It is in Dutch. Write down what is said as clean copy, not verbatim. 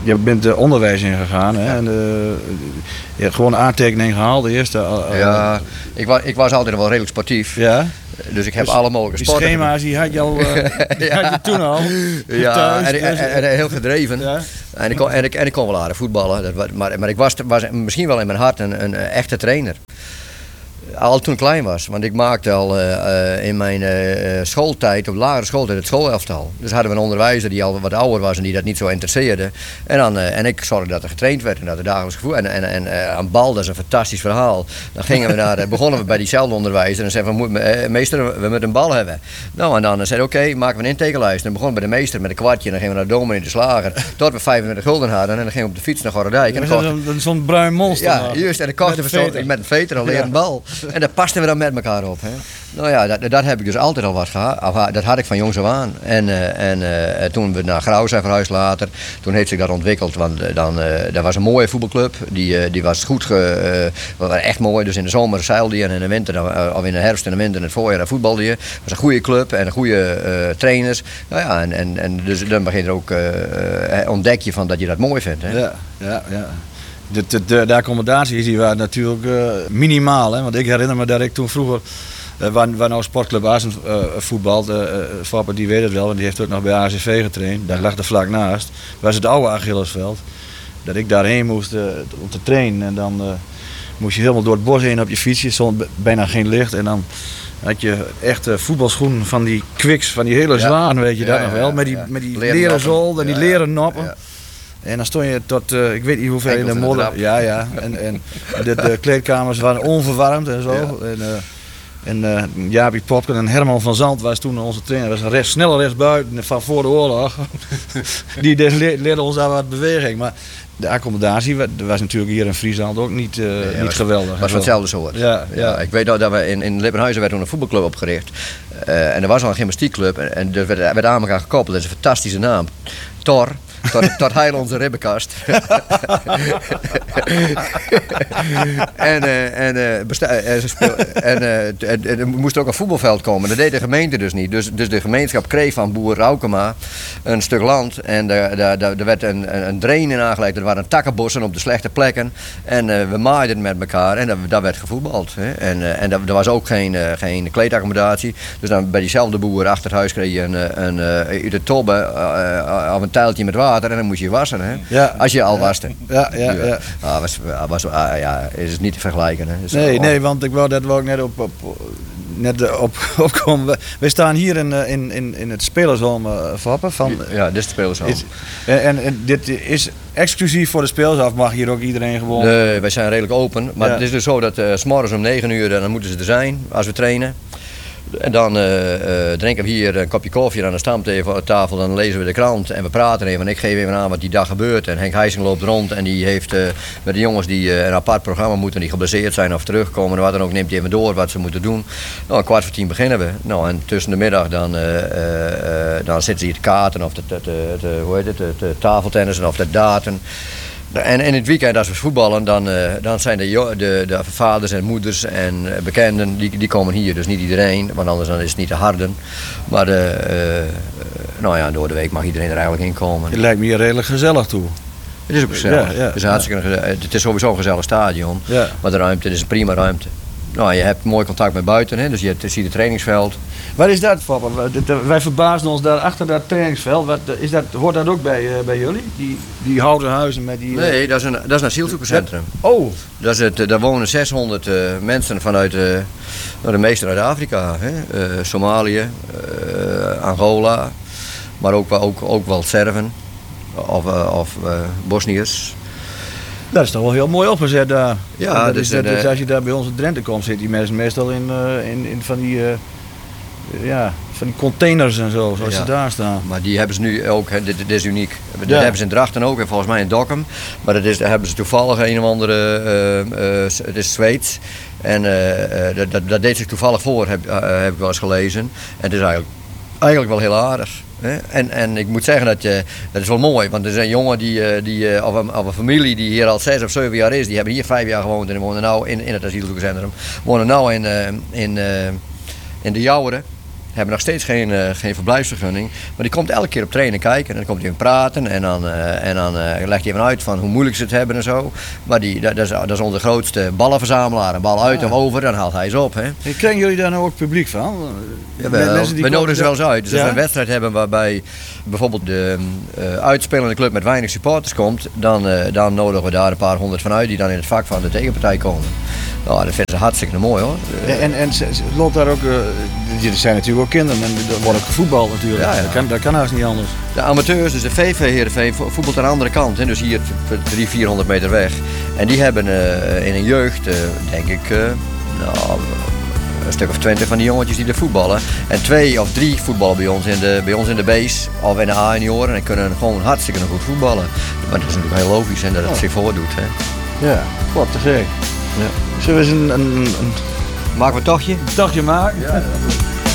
je bent de onderwijs ingegaan, hè? En, je hebt gewoon aantekening gehaald eerst. Ja, ik was altijd wel redelijk sportief. Ja. Dus ik heb alle mogelijke Die sporten. schema's die had je al had je toen al. Ja, thuis, en heel gedreven. Ja. En ik kon wel aardig voetballen. Maar ik was misschien wel in mijn hart een echte trainer. Al toen ik klein was, want ik maakte al in mijn schooltijd, op de lagere schooltijd, het schoolelftal. Dus hadden we een onderwijzer die al wat ouder was en die dat niet zo interesseerde. En ik zorgde dat er getraind werd en dat er dagelijks gevoel. En aan bal, dat is een fantastisch verhaal. Dan gingen we begonnen we bij diezelfde onderwijzer en zeiden van, meester, we moeten een bal hebben. Nou, en dan zei oké, maken we een intekenlijst. En dan begonnen we bij de meester met een kwartje en dan gingen we naar de dominee de slager. Tot we 25 gulden hadden en dan gingen we op de fiets naar Gorredijk. Zo'n bruin monster. Ja, juist. En dan kochten we met een veter al leren bal. En daar pasten we dan met elkaar op. Hè. Nou ja, dat heb ik dus altijd al wat gehad. Dat had ik van jongs af aan. En toen we naar Grauw zijn verhuisd later, toen heeft zich dat ontwikkeld. Want dat was een mooie voetbalclub. Die was goed, was echt mooi. Dus in de zomer zeilde je en in de winter, of in de herfst en de winter en het voorjaar voetbalde je. Het was een goede club en goede trainers. Nou ja, en dus dan begin je er ook, ontdek je van dat je dat mooi vindt. Hè. Ja. De accommodaties die waren natuurlijk minimaal. Hè? Want ik herinner me dat ik toen vroeger, waar nou Sportclub Assen voetbalde, Fapper die weet het wel, want die heeft ook nog bij ACV getraind. Daar lag er vlak naast. Dat was het oude Achillesveld. Dat ik daarheen moest om te trainen. En dan moest je helemaal door het bos heen op je fietsje. Er stond bijna geen licht. En dan had je echt voetbalschoenen van die Quicks, van die hele zwaan, weet je dat nog wel. Met die leren zool en die leren noppen. Ja. En dan stond je tot, ik weet niet hoeveel in de modder. Ja. En de kleedkamers waren onverwarmd en zo. Ja. En Jaapie Popken en Herman van Zand was toen onze trainer. Dat was een snelle rechtsbuiten van voor de oorlog. Die leerde ons daar wat beweging. Maar de accommodatie was natuurlijk hier in Friesland ook niet geweldig. Het was van hetzelfde soort. Ja. Ik weet dat we in Lippenhuizen werd toen een voetbalclub opgericht. En er was al een gymnastiekclub. En er werd aan elkaar gekoppeld. Dat is een fantastische naam. Thor. Tot heil onze ribbenkast. En er moest ook een voetbalveld komen. Dat deed de gemeente dus niet. Dus de gemeenschap kreeg van boer Raukema een stuk land. En er werd een drain in aangelegd. Er waren takkenbossen op de slechte plekken. En we maaiden het met elkaar. En daar werd gevoetbald. Hè. En er was ook geen kleedaccommodatie. Dus dan bij diezelfde boer achter het huis kreeg je uit de tobbe of een tijltje met water. En dan moest je wassen, hè? Ja. Als je al waste. Ja. Is niet te vergelijken. Hè? Nee, want ik wou dat we ook net opkomen. We staan hier in het Spelershome Vappen. Ja, dit is het Spelershome. En dit is exclusief voor de spelers, of mag hier ook iedereen gewoon? Nee, wij zijn redelijk open. Maar het is dus zo dat 's morgens om 9 uur dan moeten ze er zijn als we trainen. En dan drinken we hier een kopje koffie aan de stamtafel, dan lezen we de krant en we praten even. En ik geef even aan wat die dag gebeurt. En Henk Heijsing loopt rond en die heeft met de jongens die een apart programma moeten, die geblesseerd zijn of terugkomen. En wat dan ook, neemt hij even door wat ze moeten doen. Nou, 9:15 beginnen we. Nou, en tussen de middag dan zitten ze hier te kaarten of te tafeltennissen of te daten. En in het weekend als we voetballen, dan zijn de vaders en moeders en bekenden, die komen hier. Dus niet iedereen, want anders dan is het niet te harden. Maar door de week mag iedereen er eigenlijk in komen. Het lijkt me hier redelijk gezellig toe. Het is ook gezellig. Ja. Het is sowieso een gezellig stadion. Ja. Maar de ruimte is een prima ruimte. Nou, je hebt mooi contact met buiten, hè? Dus je ziet het trainingsveld. Wat is dat, papa? Wij verbaasden ons daar achter dat trainingsveld. Hoort dat ook bij jullie? Die houten huizen met die... Nee, dat is een asielzoekerscentrum. Oh! Daar wonen 600 mensen vanuit, de meeste uit Afrika. Hè? Somalië, Angola, maar ook wel Serven of Bosniërs. Dat is toch wel heel mooi opgezet daar. Ja, dus als je daar bij ons in Drenthe komt, zitten die mensen meestal in van die containers en zo, zoals ze daar staan. Maar die hebben ze nu ook, dit is uniek. Dat hebben ze in Drachten ook en volgens mij in Dokkum. Maar daar hebben ze toevallig een of andere, het is Zweeds. En dat deed zich toevallig voor, heb ik wel eens gelezen. En het is eigenlijk wel heel aardig. En ik moet zeggen dat is wel mooi, want er is een jongen of een familie die hier al 6 of 7 jaar is, die hebben hier 5 jaar gewoond en die wonen nu in het asielzoekerscentrum. Wonen nu in de Jouweren. hebben nog steeds geen verblijfsvergunning. Maar die komt elke keer op trainen kijken en dan komt hij even praten en dan legt hij even uit van hoe moeilijk ze het hebben en zo. Maar dat is onze grootste ballenverzamelaar. Een bal uit of over, dan haalt hij ze op. Hè. En krijgen jullie daar nou ook publiek van? We nodigen ze wel eens uit. Dus als we een wedstrijd hebben waarbij bijvoorbeeld de uitspelende club met weinig supporters komt, dan nodigen we daar een paar honderd van uit die dan in het vak van de tegenpartij komen. Nou, dat vinden ze hartstikke mooi hoor. En loopt daar ook, er zijn natuurlijk ook kinderen en er wordt ook gevoetbald natuurlijk. Ja. Dat kan haast niet anders. De amateurs, dus de VV Heerenveen, voetbalt aan de andere kant. Hè, dus hier 300-400 meter weg. En die hebben in een jeugd, denk ik, een stuk of 20 van die jongetjes die er voetballen. En 2 of 3 voetballen bij ons in de base of in de A-junioren en kunnen gewoon hartstikke goed voetballen. Maar dat is natuurlijk heel logisch en dat het zich voordoet. Hè. Ja, wat te gek. Ja. Zullen we eens een maken we een tochtje? Een tochtje maken? Ja.